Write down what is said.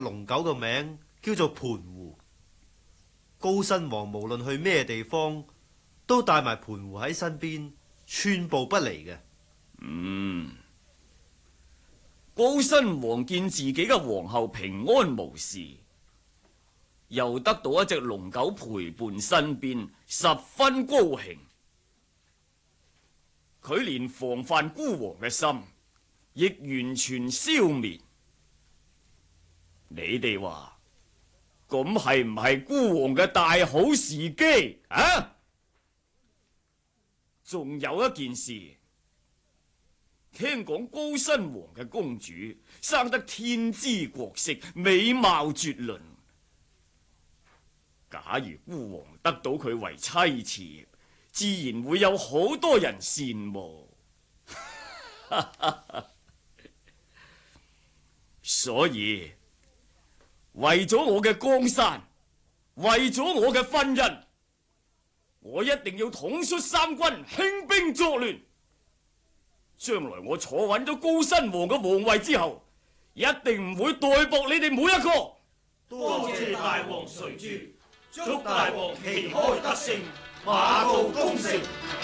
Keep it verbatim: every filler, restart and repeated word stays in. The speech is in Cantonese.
龍狗嘅名叫做盤狐。高辛王無論去咩地方，都帶埋盤狐喺身邊，寸步不離嘅。 嗯，高辛王見自己嘅皇后平安無事，又得到一隻龍狗陪伴身邊，十分高興。佢連防範孤王嘅心亦完全消滅。你哋話咁係唔係孤王嘅大好時機啊？仲有一件事，聽講高辛王嘅公主生得天姿國色，美貌絕倫。假如孤王得到佢為妻妾，自然會有好多人羨慕。所以為咗我嘅江山，為咗我嘅婚姻，我一定要統率三軍，興兵作亂。將來我坐穩咗高辛王嘅皇位之後，一定唔會待薄你哋每一個。 多謝大王垂珠，祝大王旗開得勝，馬到功成。